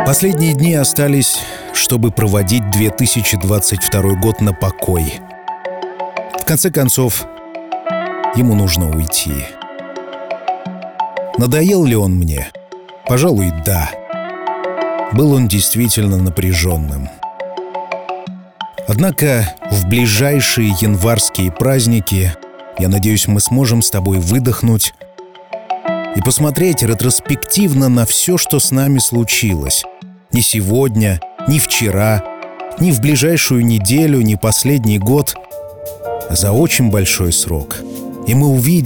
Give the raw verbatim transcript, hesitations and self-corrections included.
Последние дни остались, чтобы проводить две тысячи двадцать второй год на покой. В конце концов, ему нужно уйти. Надоел ли он мне? Пожалуй, да. Был он действительно напряженным. Однако в ближайшие январские праздники, я надеюсь, мы сможем с тобой выдохнуть и посмотреть ретроспективно на все, что с нами случилось. Ни сегодня, ни вчера, ни в ближайшую неделю, ни последний год, а за очень большой срок. И мы увидим,